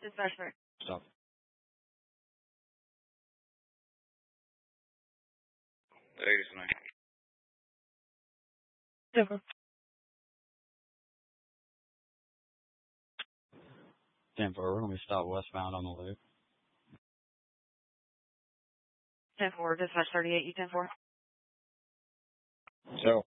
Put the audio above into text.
Dispatch 3. Stop. Ladies and 10-4. 10-4, we're going to be stopped westbound on the loop. 10-4, dispatch 38, you 10-4. So.